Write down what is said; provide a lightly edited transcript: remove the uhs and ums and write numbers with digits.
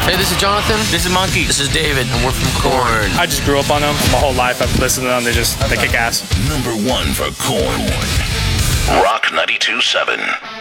Hey, this is Jonathan. This is Monkey. This is David, and we're from Korn. I just grew up on them. My whole life I've listened to them. They kick ass. Number one for Korn. Rock 92.7.